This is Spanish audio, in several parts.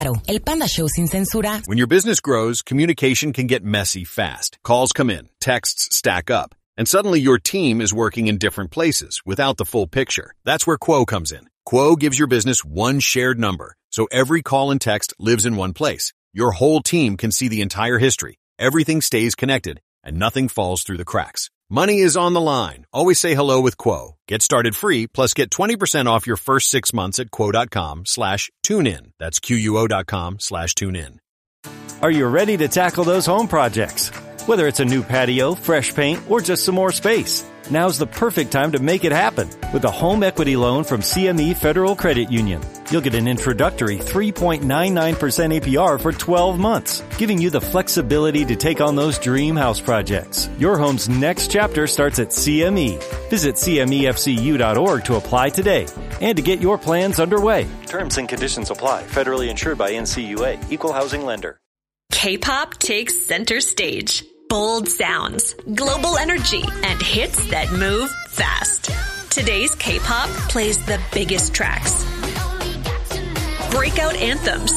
El Panda Show sin censura. When your business grows, communication can get messy fast. Calls come in, texts stack up, and suddenly your team is working in different places without the full picture. That's where Quo comes in. Quo gives your business one shared number, so every call and text lives in one place. Your whole team can see the entire history. Everything stays connected, and nothing falls through the cracks. Money is on the line. Always say hello with Quo. Get started free, plus get 20% off your first 6 months at quo.com/tunein. That's quo.com/tunein. Are you ready to tackle those home projects? Whether it's a new patio, fresh paint, or just some more space, now's the perfect time to make it happen with a home equity loan from CME Federal Credit Union. You'll get an introductory 3.99% APR for 12 months, giving you the flexibility to take on those dream house projects. Your home's next chapter starts at CME. Visit CMEFCU.org to apply today and to get your plans underway. Terms and conditions apply. Federally insured by NCUA. Equal housing lender. K-pop takes center stage. Bold sounds, global energy, and hits that move fast. Today's K-pop plays the biggest tracks, breakout anthems,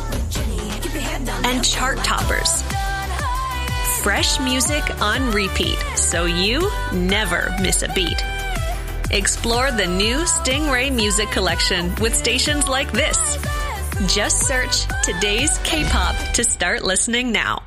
and chart toppers. Fresh music on repeat, so you never miss a beat. Explore the new Stingray Music Collection with stations like this. Just search Today's K-pop to start listening now.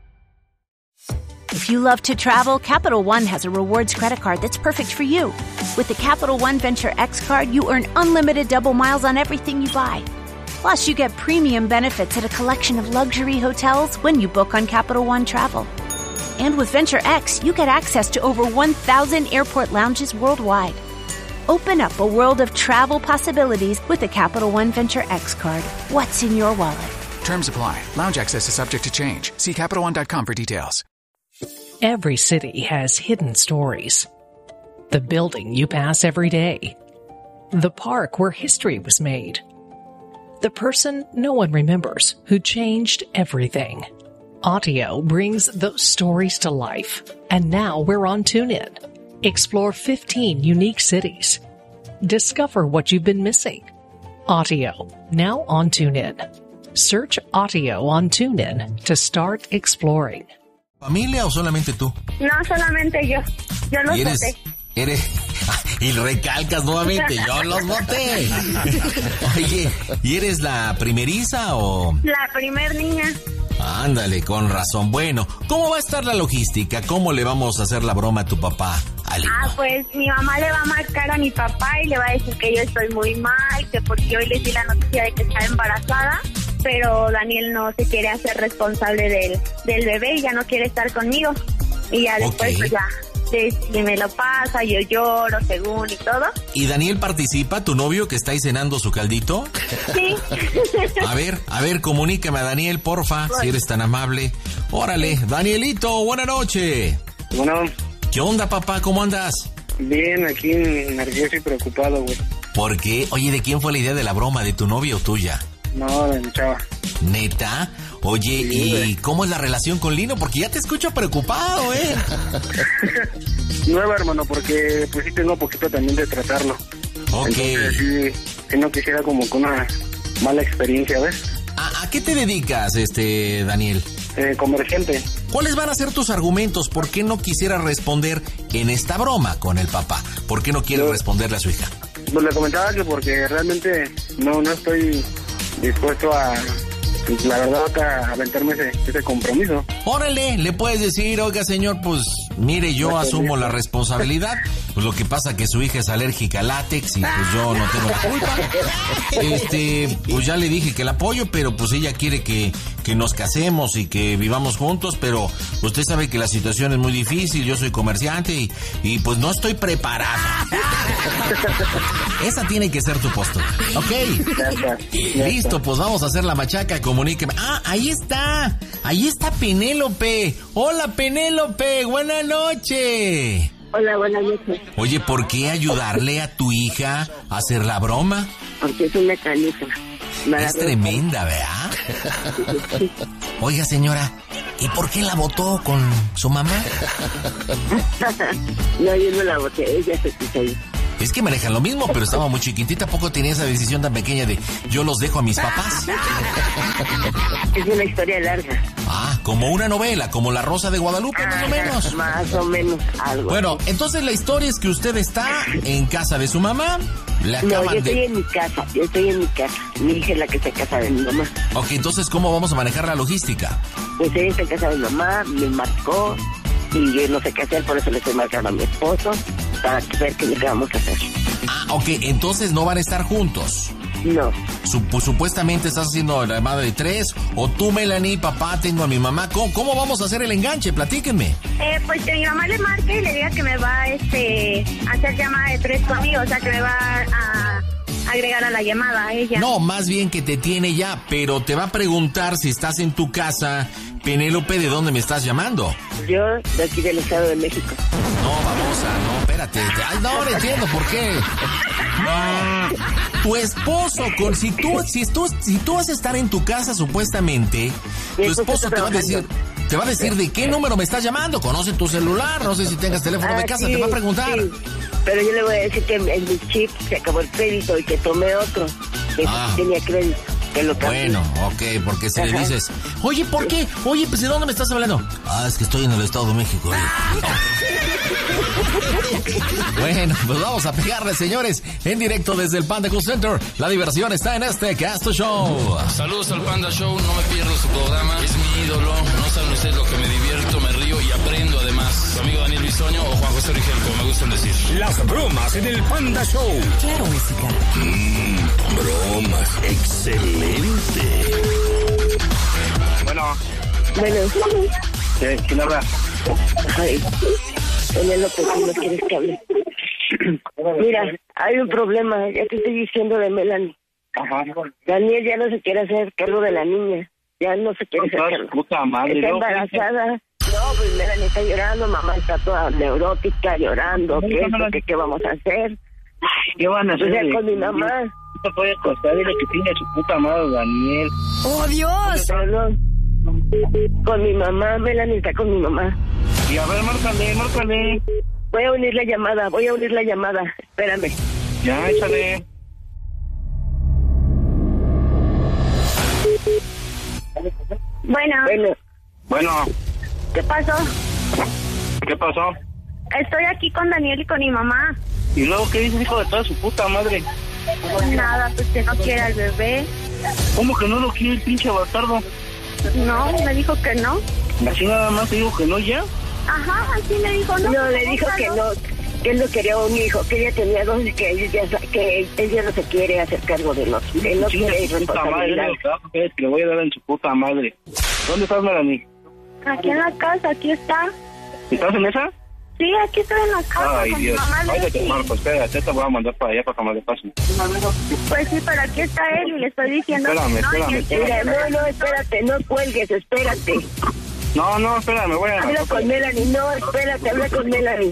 If you love to travel, Capital One has a rewards credit card that's perfect for you. With the Capital One Venture X card, you earn unlimited double miles on everything you buy. Plus, you get premium benefits at a collection of luxury hotels when you book on Capital One Travel. And with Venture X, you get access to over 1,000 airport lounges worldwide. Open up a world of travel possibilities with the Capital One Venture X card. What's in your wallet? Terms apply. Lounge access is subject to change. See CapitalOne.com for details. Every city has hidden stories. The building you pass every day. The park where history was made. The person no one remembers who changed everything. Audio brings those stories to life. And now we're on TuneIn. Explore 15 unique cities. Discover what you've been missing. Audio, now on TuneIn. Search Audio on TuneIn to start exploring. ¿Familia o solamente tú? No, solamente yo. Yo los voté. Y recalcas nuevamente, yo los voté. Oye, ¿y eres la primeriza o...? La primer niña. Ándale, con razón. Bueno, ¿cómo va a estar la logística? ¿Cómo le vamos a hacer la broma a tu papá, Ali? Pues mi mamá le va a marcar a mi papá y le va a decir que yo estoy muy mal, que porque hoy le di la noticia de que está embarazada, pero Daniel no se quiere hacer responsable del bebé y ya no quiere estar conmigo. Y ya después, pues ya, si me lo pasa, yo lloro según y todo. ¿Y Daniel participa, tu novio que está ahí cenando su caldito? Sí. A ver, comunícame a Daniel, porfa, si eres tan amable. Órale, Danielito, buena noche. Bueno. ¿Qué onda, papá? ¿Cómo andas? Bien, aquí nervioso y preocupado, güey. ¿Por qué? Oye, ¿de quién fue la idea de la broma? ¿De tu novio o tuya? No, de mi chava. ¿Neta? Oye, sí, ¿y güey, cómo es la relación con Lino? Porque ya te escucho preocupado, Nueva, hermano, porque pues sí tengo poquito también de tratarlo. Ok. Entonces, sí, no quisiera como con una mala experiencia, ¿ves? ¿A qué te dedicas, Daniel? Comerciante. ¿Cuáles van a ser tus argumentos? ¿Por qué no quisiera responder en esta broma con el papá? ¿Por qué no quieres responderle a su hija? Pues le comentaba que porque realmente no estoy dispuesto a, la verdad, a aventarme ese compromiso. Órale, le puedes decir, oiga señor, pues mire, yo asumo la responsabilidad. Pues lo que pasa que su hija es alérgica al látex y pues yo no tengo la culpa. Pues ya le dije que la apoyo, pero pues ella quiere que nos casemos y que vivamos juntos, pero usted sabe que la situación es muy difícil, yo soy comerciante y pues no estoy preparado. Esa tiene que ser tu postura, ¿ok? Listo, pues vamos a hacer la machaca, comuníqueme. Ahí está Penélope. Hola, Penélope, buena noche. Hola, buenas noches. Oye, ¿por qué ayudarle a tu hija a hacer la broma? Porque es una canija. Es tremenda, ¿verdad? Sí. Oiga, señora, ¿y por qué la votó con su mamá? No, yo no la voté, ella se quiso ir. Es que manejan lo mismo, pero estaba muy chiquitita. ¿Poco tenía esa decisión tan pequeña de yo los dejo a mis papás? Es una historia larga. Ah, como una novela, como La Rosa de Guadalupe, más o menos. Más o menos, algo. Bueno, entonces la historia es que usted está en casa de su mamá. Yo estoy en mi casa. Mi hija es la que está en casa de mi mamá. Ok, entonces, ¿cómo vamos a manejar la logística? Pues ella está en casa de mi mamá, me marcó y yo no sé qué hacer, por eso le estoy marcando a mi esposo para ver qué vamos a hacer. Ah, ok, entonces no van a estar juntos. No. Supuestamente estás haciendo la llamada de 3, o tú, Melanie, papá, tengo a mi mamá. ¿Cómo vamos a hacer el enganche? Platíquenme. Pues que mi mamá le marque y le diga que me va a hacer llamada de 3 conmigo, o sea, que me va a agregar a la llamada a ella. No, más bien que te tiene ya, pero te va a preguntar si estás en tu casa. Penélope, ¿de dónde me estás llamando? Yo, de aquí del Estado de México. No, babosa, no, espérate. Ay, no, ahora entiendo por qué. Tu esposo, si tú vas a estar en tu casa supuestamente, tu esposo te va a decir de qué número me estás llamando. Conoce tu celular, no sé si tengas teléfono de casa, sí, te va a preguntar. Sí. Pero yo le voy a decir que en mi chip se acabó el crédito y que tomé otro. Que tenía crédito. Bueno, ok, porque si le dices, oye, ¿por qué? Oye, pues ¿de dónde me estás hablando? Ah, es que estoy en el Estado de México. Bueno, pues vamos a pegarle, señores, en directo desde el Panda Cool Center. La diversión está en este Casto Show. Saludos al Panda Show, no me pierdo su programa, es mi ídolo. No saben ustedes lo que me divierto, me río y aprendo además. Su amigo Daniel Bisoño o Juan José Rigel, como me gustan decir. Las bromas en el Panda Show. Claro, música. Bromas, excelente. Bueno. ¿Quién habla? Ay, Penélope, ¿no quieres que hable? Mira, hay un problema, ya te estoy diciendo de Melanie. Ajá. Daniel ya no se quiere hacer cargo de la niña, ya no se quiere hacer cargo. Puta madre, está embarazada. No, pues Melanie está llorando, mamá está toda neurótica, llorando, ¿qué vamos a hacer? ¿Qué van a hacer? Pues ya con mi mamá. No te puede costar, dile que tiene su puta madre, Daniel. ¡Oh, Dios! Con mi mamá, Melanie está con mi mamá. Y a ver, márcale. Voy a unir la llamada, espérame. Ya, échale. Bueno. ¿Qué pasó? Estoy aquí con Daniel y con mi mamá. ¿Y luego qué dices, hijo de toda su puta madre? Pues nada, pues que no quiere al bebé. ¿Cómo que no lo quiere el pinche bastardo? No, me dijo que no. ¿Así nada más te dijo que no ya? Ajá, así me dijo no. No, le dijo que no, que él no quería un hijo, que ella tenía dos y que ella no se quiere hacer cargo de los, que no quiere responsabilidad. Le voy a dar en su puta madre. ¿Dónde estás, Melanie? Aquí en la casa, aquí está. ¿Estás en esa? Sí, aquí estoy en la casa. Ay, con Dios. Mi mamá Ay, Marco, espérate, te voy a mandar para allá para que me le pasen. Pues sí, pero aquí está él y le estoy diciendo. Espérame. No, espérate, no cuelgues, espérate. No, espérame, voy a... Habla con Melanie, no, espérate, habla con Melanie.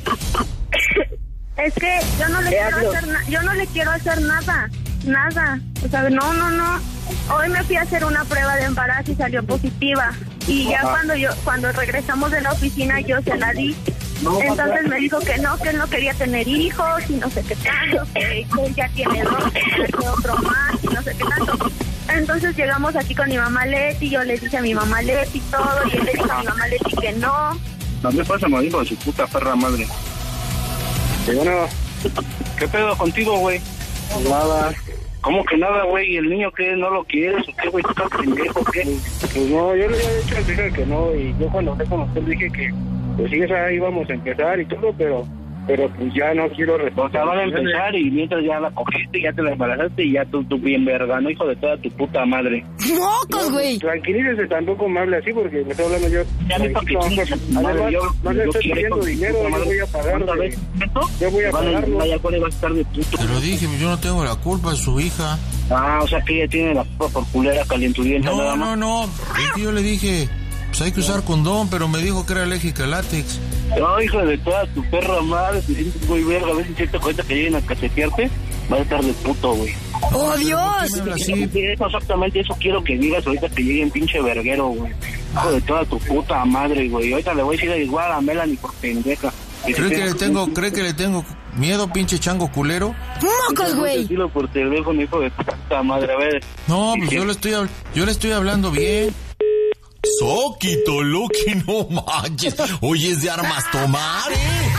Es que yo no le quiero hacer nada. O sea, no. Hoy me fui a hacer una prueba de embarazo y salió positiva. Y ya cuando regresamos de la oficina yo se la di. Entonces me dijo que él no quería tener hijos y no sé qué tanto, que él ya tiene 2, que otro más y no sé qué tanto. Entonces llegamos aquí con mi mamá Leti, yo le dije a mi mamá Leti todo y él le dijo a mi mamá Leti que no. No me pasa, me dijo de su puta perra madre. Y bueno, ¿qué pedo contigo, güey? Nada. ¿Cómo que nada, güey? ¿Y el niño qué? ¿No lo quieres o qué, güey? ¿Tú estás pendejo o qué? Pues no, yo le había dicho al dije que no, y yo cuando hablé con usted dije que pues sí, esa íbamos a empezar y todo, pero pues ya no quiero responder. O sea, van a empezar y mientras ya la cogiste, ya te la embarazaste y ya tú bien verga, ¿no? Hijo de toda tu puta madre. ¡Mocos, güey! Tranquilícese, tampoco me hable así porque me estoy hablando yo. Ya me toqué, además, no le estoy pidiendo dinero, yo voy a pagar. Yo voy a pagarlo. Ya cuál va a estar de puto. Te lo dije, yo no tengo la culpa, es su hija. Ah, o sea que ella tiene la culpa por culera calenturienta. No. Es que yo le dije, pues hay que usar condón, pero me dijo que era alérgica al látex. No, hijo de toda tu perra madre, te sientes muy verga, a ver si te das cuenta que lleguen a cachetearte, vas a estar de puto, güey. ¡Oh, Dios! Exactamente eso quiero que digas ahorita que llegue un pinche verguero, güey. Hijo de toda tu puta madre, güey. Ahorita le voy a decir igual a Melanie por pendeja. ¿Cree que le tengo ¿Miedo, pinche chango culero? ¡Mocos, güey! Dilo por teléfono, hijo de puta madre, a ver. No, pues yo le estoy hablando bien. Soquito, Loki, no manches. Oye, es de armas tomar,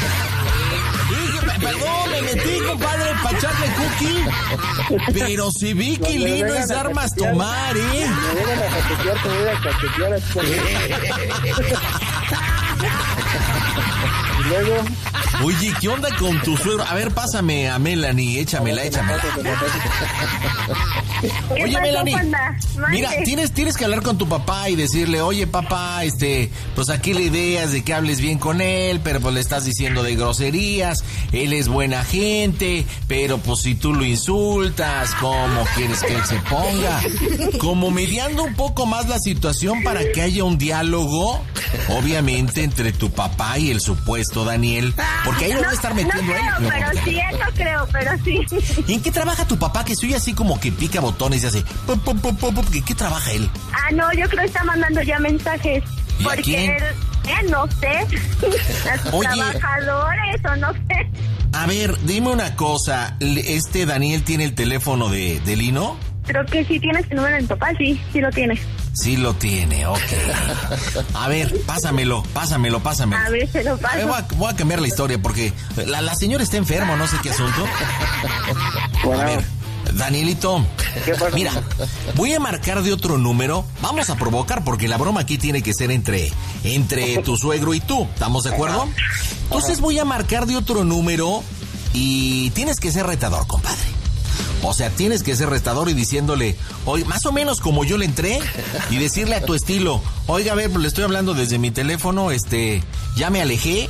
Perdón, me metí, compadre, para echarle cookie. Pero si vi que Lino es de armas tomar, Me vengan a cachetear, te voy a cachetear así. Y luego... Oye, ¿qué onda con tu suegro? A ver, pásame a Melanie, échamela. Oye, Melanie, mira, tienes que hablar con tu papá y decirle, oye, papá, pues aquí la idea es de que hables bien con él, pero pues le estás diciendo de groserías, él es buena gente, pero pues si tú lo insultas, ¿cómo quieres que él se ponga? Como mediando un poco más la situación para que haya un diálogo, obviamente, entre tu papá y el supuesto Daniel, porque ahí no va a estar metiendo él. No creo, pero sí. ¿Y en qué trabaja tu papá? Que soy así como que pica botones y hace... ¿En qué trabaja él? No, yo creo que está mandando ya mensajes. ¿Y porque a quién? no sé. A sus trabajadores o no sé. A ver, dime una cosa. ¿Daniel tiene el teléfono de Lino? Creo que sí tienes el número de mi papá, sí lo tiene. Sí lo tiene, ok. A ver, pásamelo. A ver, se lo paso. Voy a cambiar la historia porque la señora está enferma, no sé qué asunto. A ver, Danielito, mira, voy a marcar de otro número. Vamos a provocar porque la broma aquí tiene que ser entre tu suegro y tú. ¿Estamos de acuerdo? Entonces voy a marcar de otro número y tienes que ser retador, compadre. O sea, tienes que ser retador y diciéndole, oye, más o menos como yo le entré, y decirle a tu estilo, oiga, a ver, le estoy hablando desde mi teléfono, ya me alejé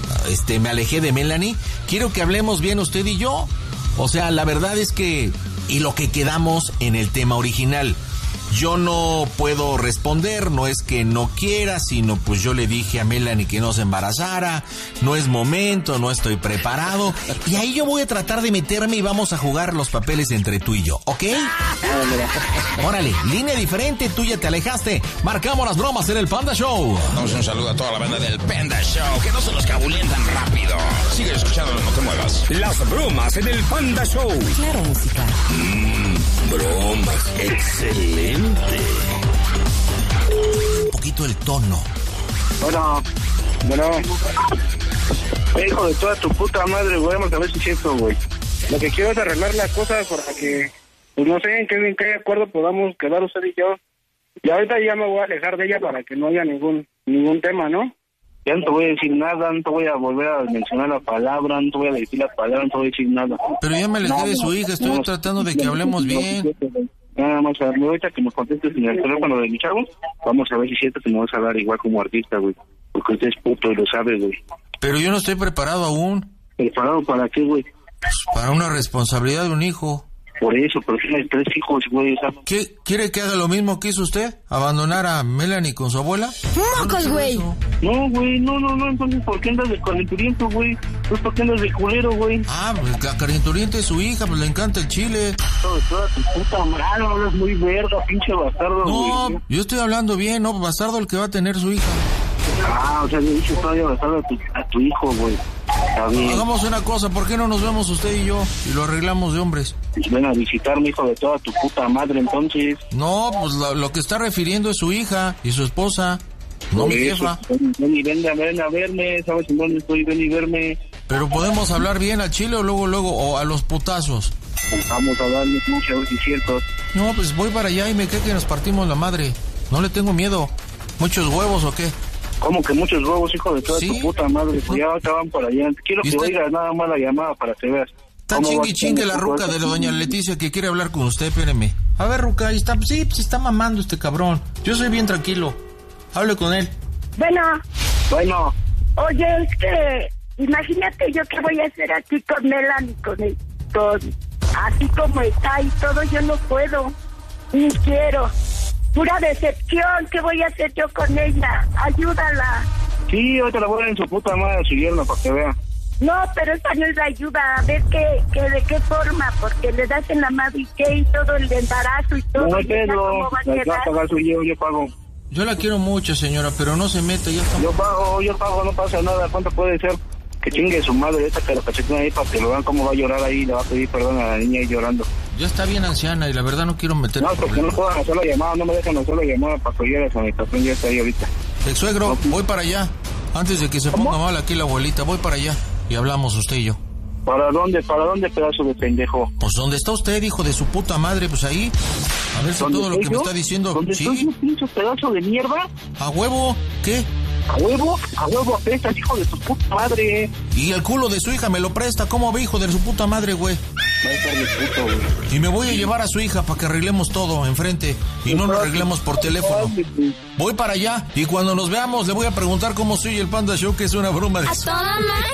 de Melanie, quiero que hablemos bien usted y yo. O sea, la verdad es que, y lo que quedamos en el tema original, yo no puedo responder, no es que no quiera, sino pues yo le dije a Melanie que no se embarazara, no es momento, no estoy preparado, y ahí yo voy a tratar de meterme y vamos a jugar los papeles entre tú y yo, ¿ok? Órale, línea diferente, tú ya te alejaste, marcamos las bromas en el Panda Show. Damos un saludo a toda la banda del Panda Show, que no se los cabuleen tan rápido. Sigue escuchando, no te muevas. Las bromas en el Panda Show. Claro, música. Bromas, excelente. Un poquito el tono. Bueno. Hijo de toda tu puta madre, güey, vamos a ver si es cierto, güey. Lo que quiero es arreglar las cosas para que, pues no sé en qué acuerdo podamos quedar usted y yo. Y ahorita ya me voy a alejar de ella para que no haya ningún tema, ¿no? Ya no te voy a decir nada, no te voy a volver a mencionar la palabra, no te voy a decir la palabra, no te voy a decir nada. Pero ya me alejé de su hija, estoy tratando de que hablemos bien. Nada más, ahorita que nos contestes en el teléfono de mi chavo, vamos a ver si es cierto que nos vas a dar igual como artista, güey. Porque usted es puto y lo sabe, güey. Pero yo no estoy preparado aún. ¿Preparado para qué, güey? Pues para una responsabilidad de un hijo. Por eso, pero tienes 3 hijos, güey. ¿Qué? ¿Quiere que haga lo mismo que hizo usted? ¿Abandonar a Melanie con su abuela? ¡Mocos, güey! No, güey, no, entonces, ¿por qué andas de calenturiento, güey? Pues, ¿por qué andas de culero, güey? Pues la calenturienta es su hija, pues le encanta el chile. Toda tu puta madre, hablas muy verga, pinche bastardo, güey. No, yo estoy hablando bien, ¿no? Bastardo el que va a tener su hija. O sea, le he dicho todavía bastardo a tu hijo, güey. Está bien. Hagamos una cosa, ¿por qué no nos vemos usted y yo? Y lo arreglamos de hombres. Pues ven a visitarme, hijo de toda tu puta madre, entonces. No, pues lo que está refiriendo es su hija y su esposa, no mi jefa. Ven a verme, ¿sabes en dónde estoy? Ven y verme. Pero podemos hablar bien al chile o luego, o a los putazos. Vamos a darle mucho, a ver si es cierto. No, pues voy para allá y me cree que nos partimos la madre. No le tengo miedo. ¿Muchos huevos o qué? ¿Cómo que muchos huevos, hijo de toda tu puta madre? Pues ya van por allá. Quiero que oigas nada más la llamada para que veas. Está chingue la ruca de la doña Leticia que quiere hablar con usted, espéreme. A ver, ruca, ahí está. Sí, pues está mamando este cabrón. Yo soy bien tranquilo. Hable con él. Bueno. Oye, es que imagínate yo qué voy a hacer aquí con Melanie, con así como está y todo, yo no puedo, ni quiero. Pura decepción, ¿qué voy a hacer yo con ella? Ayúdala. Sí, ahorita la voy a dar en su puta madre a su yerno para que vea. No, pero esa no es la ayuda, a ver de qué forma, porque le das en la madre y qué, y todo el embarazo y todo. No, Pedro, va a pagar su yerno, yo pago. Yo la quiero mucho, señora, pero no se meta, ya está. Yo pago, no pasa nada, ¿cuánto puede ser? Que chingue su madre esta que la cachetina ahí para que lo vean cómo va a llorar ahí, le va a pedir perdón a la niña ahí llorando. Ya está bien anciana y la verdad no quiero meter. No, porque no puedan hacer la llamada, no me dejan hacer la llamada para que llegue a sanitación, ya está ahí ahorita. El suegro, voy para allá. Antes de que se ponga mal aquí la abuelita, voy para allá. Y hablamos usted y yo. ¿Para dónde, pedazo de pendejo? Pues donde está usted, hijo de su puta madre, pues ahí. A ver si todo lo que me está diciendo... ¿Dónde estoy un pinche pedazo de mierda? ¿A huevo? ¿Qué? ¿A huevo apestas, hijo de tu puta madre? Y el culo de su hija me lo presta, ¿cómo ve, hijo de su puta madre, güey? Va a estar de puto, güey. Y me voy a llevar a su hija para que arreglemos todo enfrente y no lo arreglemos por teléfono. Voy para allá y cuando nos veamos le voy a preguntar cómo soy el Panda Show, que es una broma de...